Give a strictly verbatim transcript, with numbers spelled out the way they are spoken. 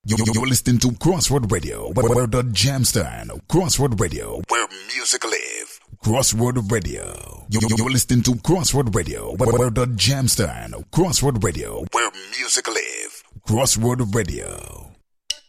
You- You're listening to Crossword Radio, where where the jam stand. Crossword Radio, where music live. Crossword Radio. You- You're listening to Crossword Radio, where where the jam stand. Crossword Radio, where music live. Crossword Radio.